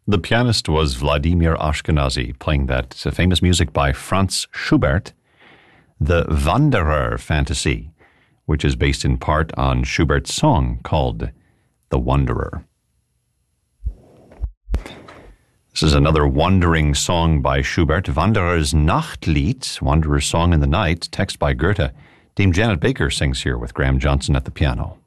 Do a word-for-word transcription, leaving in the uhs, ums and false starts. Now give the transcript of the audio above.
The pianist was Vladimir Ashkenazy, playing that famous music by Franz Schubert, the Wanderer Fantasy, which is based in part on Schubert's song called The Wanderer. This is another wandering song by Schubert, Wanderer's Nachtlied, Wanderer's Song in the Night, text by Goethe. Dame Janet Baker sings here with Graham Johnson at the piano.